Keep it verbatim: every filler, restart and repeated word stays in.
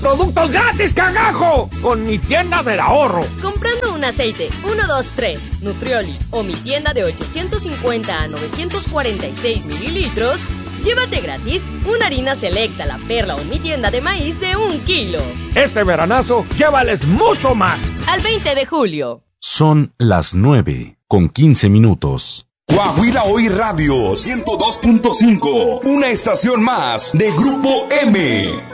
¡Productos gratis, cagajo! Con mi tienda del ahorro. Comprando un aceite uno dos tres, Nutrioli o mi tienda de ochocientos cincuenta a novecientos cuarenta y seis mililitros, llévate gratis una harina selecta, La Perla o mi tienda de maíz de un kilo. Este veranazo, llévales mucho más. Al veinte de julio. Son las nueve con quince minutos. Coahuila Hoy Radio ciento dos punto cinco, una estación más de Grupo M.